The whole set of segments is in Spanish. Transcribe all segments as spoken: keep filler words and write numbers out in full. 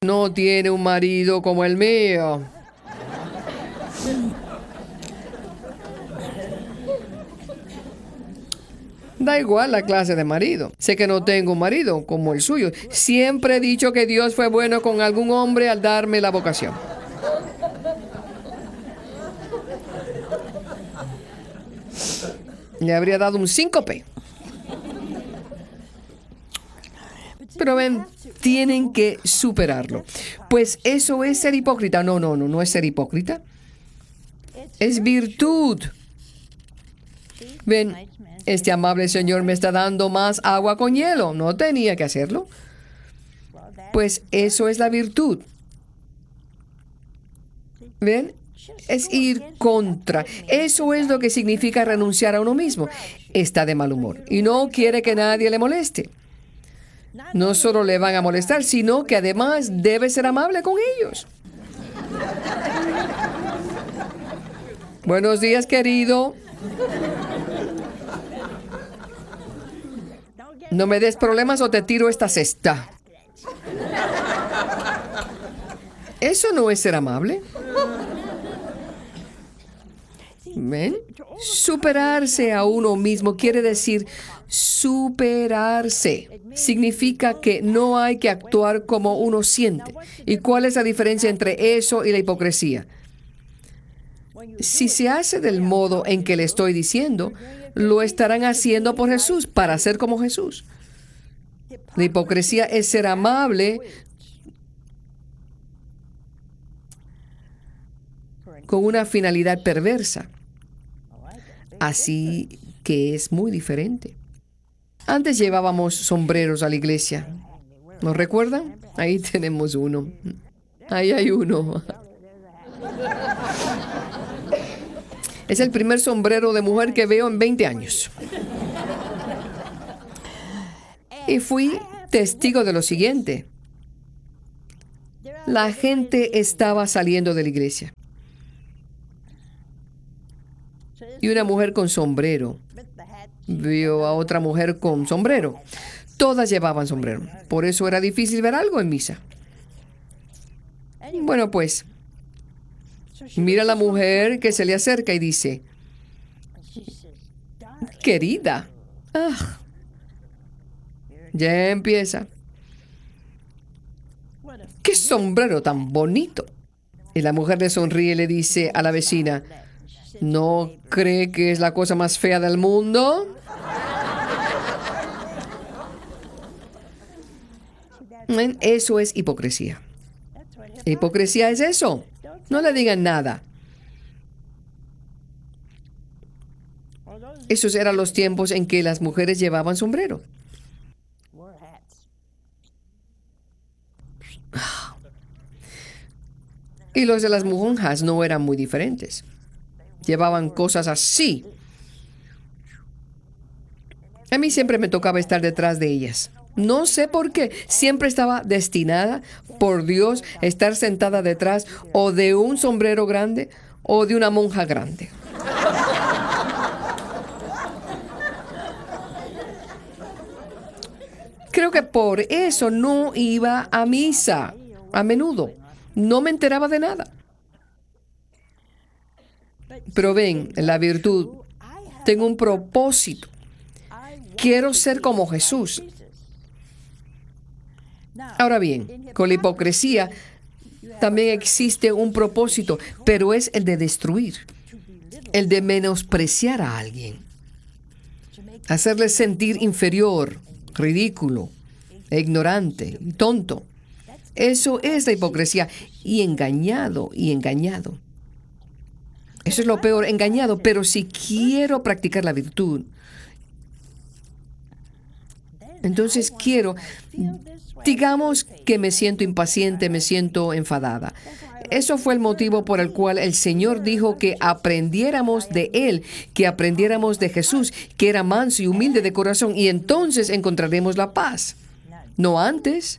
no tiene un marido como el mío. Da igual la clase de marido. Sé que no tengo un marido como el suyo. Siempre he dicho que Dios fue bueno con algún hombre al darme la vocación. Le habría dado un síncope. Pero ven, tienen que superarlo. Pues eso es ser hipócrita. No, no, no, no es ser hipócrita. Es virtud. Ven, este amable Señor me está dando más agua con hielo. No tenía que hacerlo. Pues eso es la virtud. ¿Ven? Es ir contra. Eso es lo que significa renunciar a uno mismo. Está de mal humor y no quiere que nadie le moleste. No solo le van a molestar, sino que además debe ser amable con ellos. Buenos días, querido. No me des problemas o te tiro esta cesta. Eso no es ser amable. ¿Ven? Superarse a uno mismo quiere decir superarse. Significa que no hay que actuar como uno siente. ¿Y cuál es la diferencia entre eso y la hipocresía? Si se hace del modo en que le estoy diciendo, lo estarán haciendo por Jesús, para ser como Jesús. La hipocresía es ser amable con una finalidad perversa. Así que es muy diferente. Antes llevábamos sombreros a la iglesia. ¿Nos recuerdan? Ahí tenemos uno. Ahí hay uno. Es el primer sombrero de mujer que veo en veinte años. Y fui testigo de lo siguiente. La gente estaba saliendo de la iglesia. Y una mujer con sombrero vio a otra mujer con sombrero. Todas llevaban sombrero. Por eso era difícil ver algo en misa. Bueno, pues, mira a la mujer que se le acerca y dice, querida, ah, ya empieza. ¡Qué sombrero tan bonito! Y la mujer le sonríe y le dice a la vecina, ¿no cree que es la cosa más fea del mundo? Eso es hipocresía. Hipocresía es eso. No le digan nada. Esos eran los tiempos en que las mujeres llevaban sombrero. Y los de las monjas no eran muy diferentes. Llevaban cosas así. A mí siempre me tocaba estar detrás de ellas. No sé por qué. Siempre estaba destinada por Dios a estar sentada detrás o de un sombrero grande o de una monja grande. Creo que por eso no iba a misa a menudo. No me enteraba de nada. Pero ven, la virtud, tengo un propósito. Quiero ser como Jesús. Ahora bien, con la hipocresía también existe un propósito, pero es el de destruir, el de menospreciar a alguien, hacerle sentir inferior, ridículo, ignorante, tonto. Eso es la hipocresía. Y engañado, y engañado. Eso es lo peor, engañado. Pero si quiero practicar la virtud, entonces quiero, digamos que me siento impaciente, me siento enfadada. Eso fue el motivo por el cual el Señor dijo que aprendiéramos de Él, que aprendiéramos de Jesús, que era manso y humilde de corazón, y entonces encontraremos la paz. No antes.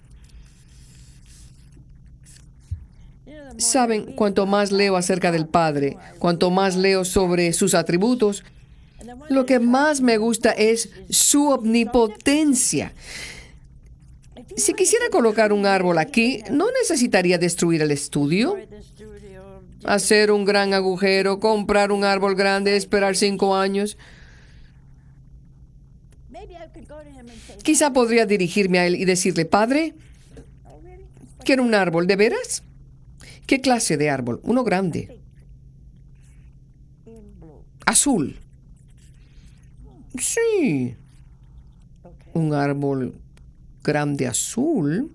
Saben, cuanto más leo acerca del Padre, cuanto más leo sobre sus atributos, lo que más me gusta es su omnipotencia. Si quisiera colocar un árbol aquí, no necesitaría destruir el estudio, hacer un gran agujero, comprar un árbol grande, esperar cinco años. Quizá podría dirigirme a él y decirle, Padre, quiero un árbol, ¿de veras? ¿Qué clase de árbol? Uno grande. Azul. Sí. Un árbol grande azul.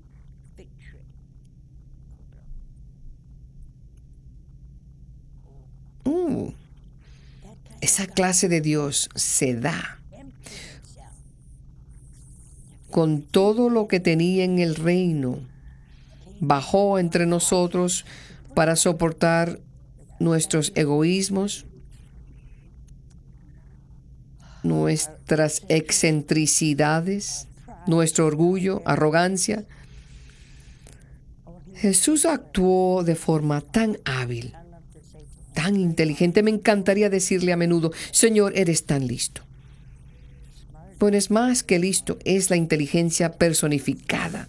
Uh, esa clase de Dios se da con todo lo que tenía en el reino. Bajó entre nosotros para soportar nuestros egoísmos, nuestras excentricidades, nuestro orgullo, arrogancia. Jesús actuó de forma tan hábil, tan inteligente. Me encantaría decirle a menudo, Señor, eres tan listo. Pues es más que listo, es la inteligencia personificada.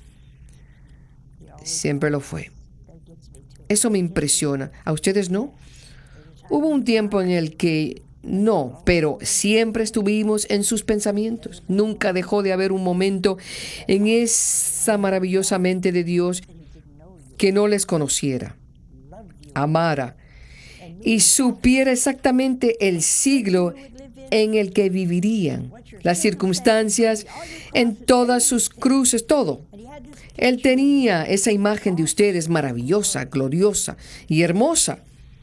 Siempre lo fue. Eso me impresiona. ¿A ustedes no? Hubo un tiempo en el que no, pero siempre estuvimos en sus pensamientos. Nunca dejó de haber un momento en esa maravillosa mente de Dios que no les conociera, amara y supiera exactamente el siglo en el que vivirían, las circunstancias, en todas sus cruces, todo. Él tenía esa imagen de ustedes maravillosa, gloriosa y hermosa.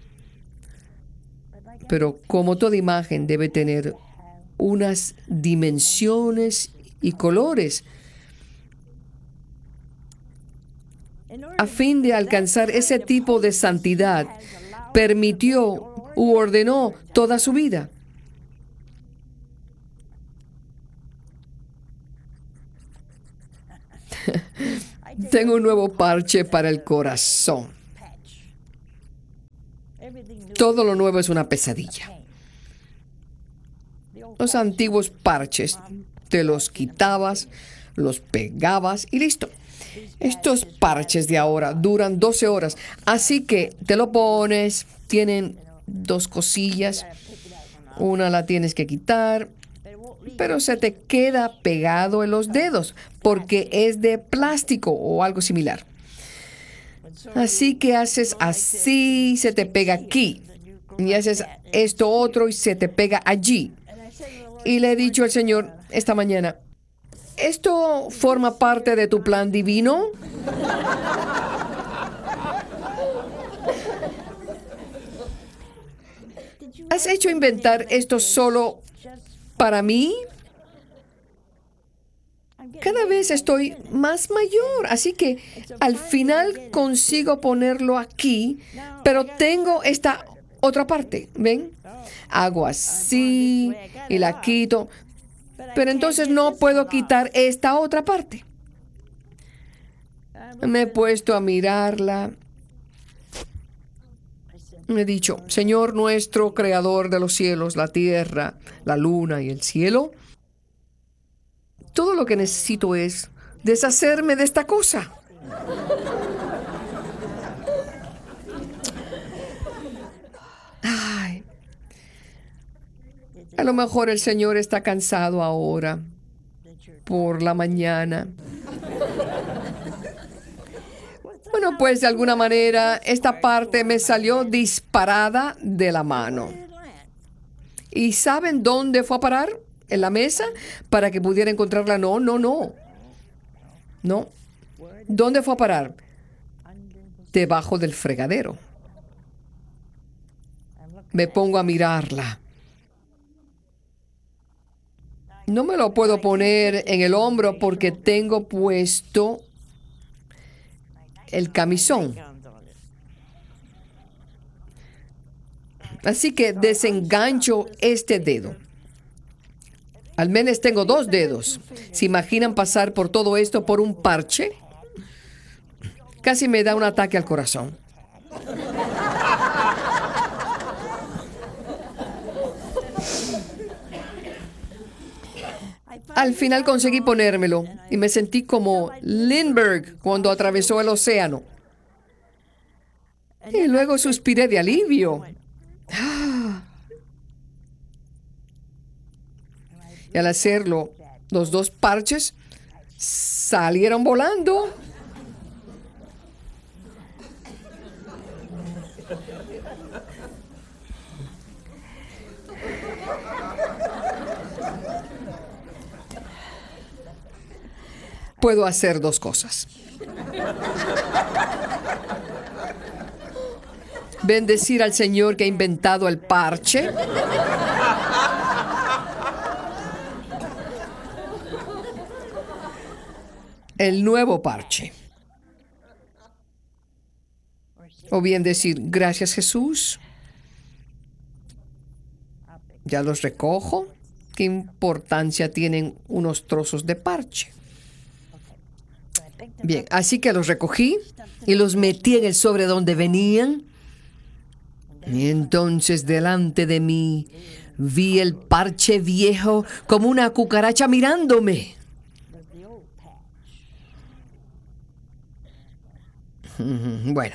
Pero como toda imagen debe tener unas dimensiones y colores. A fin de alcanzar ese tipo de santidad, permitió u ordenó toda su vida. Tengo un nuevo parche para el corazón. Todo lo nuevo es una pesadilla. Los antiguos parches, te los quitabas, los pegabas y listo. Estos parches de ahora duran doce horas, así que te lo pones, tienen dos cosillas, una la tienes que quitar, pero se te queda pegado en los dedos porque es de plástico o algo similar. Así que haces así, se te pega aquí, y haces esto otro y se te pega allí. Y le he dicho al Señor esta mañana, ¿esto forma parte de tu plan divino? ¿Has hecho inventar esto solo para mí? Cada vez estoy más mayor, así que al final consigo ponerlo aquí, pero tengo esta otra parte, ¿ven? Hago así y la quito, pero entonces no puedo quitar esta otra parte. Me he puesto a mirarla. Me he dicho, Señor nuestro, creador de los cielos, la tierra, la luna y el cielo, todo lo que necesito es deshacerme de esta cosa. Ay, a lo mejor el Señor está cansado ahora, por la mañana. Bueno, pues de alguna manera esta parte me salió disparada de la mano. ¿Y saben dónde fue a parar? ¿En la mesa? Para que pudiera encontrarla. No, no, no. No. ¿Dónde fue a parar? Debajo del fregadero. Me pongo a mirarla. No me lo puedo poner en el hombro porque tengo puesto el camisón. Así que desengancho este dedo. Al menos tengo dos dedos. ¿Se imaginan pasar por todo esto por un parche? Casi me da un ataque al corazón. Al final conseguí ponérmelo y me sentí como Lindbergh cuando atravesó el océano. Y luego suspiré de alivio. Ah. Y al hacerlo, los dos parches salieron volando. Puedo hacer dos cosas. Bendecir al Señor que ha inventado el parche. El nuevo parche. O bien decir, gracias Jesús. Ya los recojo. ¿Qué importancia tienen unos trozos de parche? Bien, así que los recogí y los metí en el sobre donde venían. Y entonces delante de mí vi el parche viejo como una cucaracha mirándome. Bueno.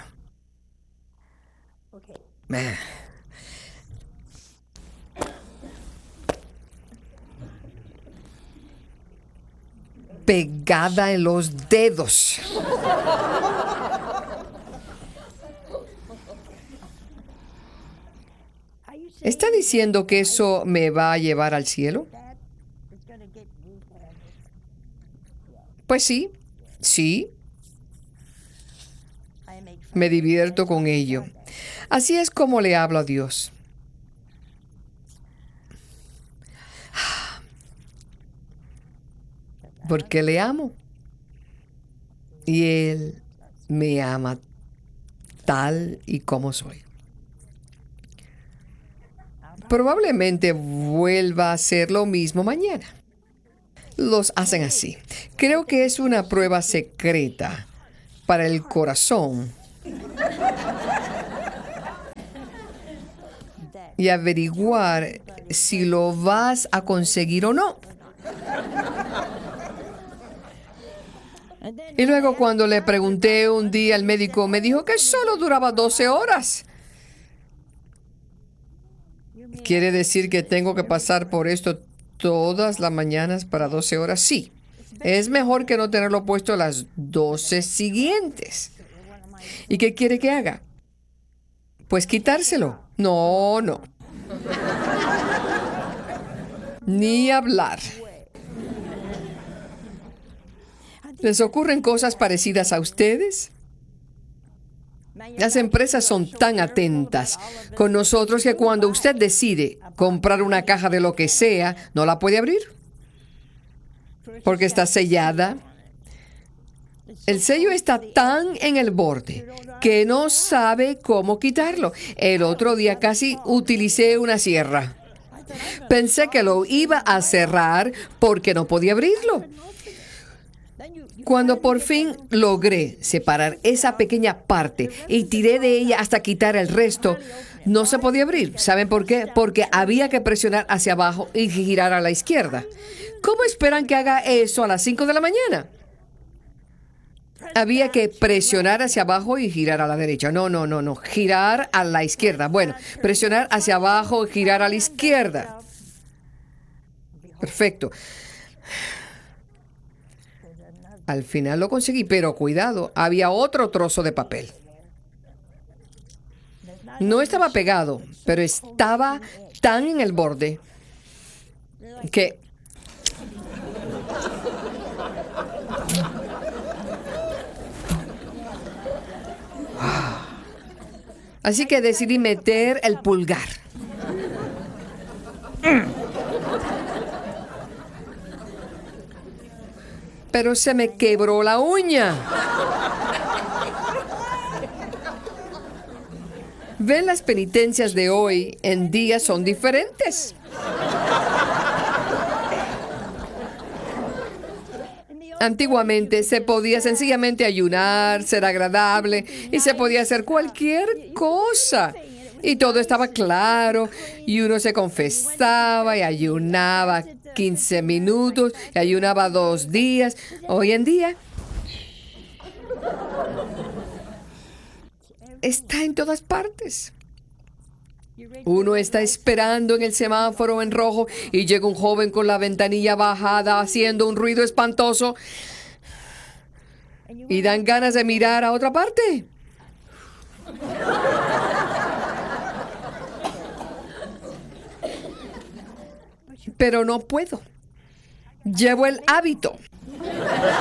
Pegada en los dedos. ¿Está diciendo que eso me va a llevar al cielo? Pues sí, sí. Me divierto con ello. Así es como le hablo a Dios. Porque le amo. Y Él me ama tal y como soy. Probablemente vuelva a hacer lo mismo mañana. Los hacen así. Creo que es una prueba secreta para el corazón. Y averiguar si lo vas a conseguir o no. Y luego cuando le pregunté un día al médico, me dijo que solo duraba doce horas. ¿Quiere decir que tengo que pasar por esto todas las mañanas para doce horas? Sí. Es mejor que no tenerlo puesto las doce siguientes. ¿Y qué quiere que haga? Pues quitárselo. No, no. Ni hablar. ¿Les ocurren cosas parecidas a ustedes? Las empresas son tan atentas con nosotros que cuando usted decide comprar una caja de lo que sea, no la puede abrir. Porque está sellada. El sello está tan en el borde que no sabe cómo quitarlo. El otro día casi utilicé una sierra. Pensé que lo iba a cerrar porque no podía abrirlo. Cuando por fin logré separar esa pequeña parte y tiré de ella hasta quitar el resto, no se podía abrir. ¿Saben por qué? Porque había que presionar hacia abajo y girar a la izquierda. ¿Cómo esperan que haga eso a las cinco de la mañana? Había que presionar hacia abajo y girar a la derecha. No, no, no, no. Girar a la izquierda. Bueno, presionar hacia abajo y girar a la izquierda. Perfecto. Al final lo conseguí, pero cuidado, había otro trozo de papel. No estaba pegado, pero estaba tan en el borde que... Así que decidí meter el pulgar. Pero se me quebró la uña. ¿Ven? Las penitencias de hoy en día son diferentes. Antiguamente se podía sencillamente ayunar, ser agradable y se podía hacer cualquier cosa. Y todo estaba claro y uno se confesaba y ayunaba quince minutos, y ayunaba dos días. Hoy en día está en todas partes. Uno está esperando en el semáforo en rojo y llega un joven con la ventanilla bajada haciendo un ruido espantoso y dan ganas de mirar a otra parte. Pero no puedo. Llevo el hábito.